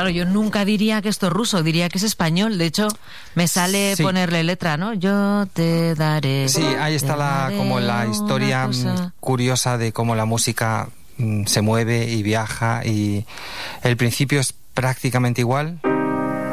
claro, yo nunca diría que esto es ruso, diría que es español. De hecho, me sale ponerle letra, ¿no? Yo te daré. Sí, ahí está como la historia curiosa de cómo la música se mueve y viaja, y el principio es prácticamente igual.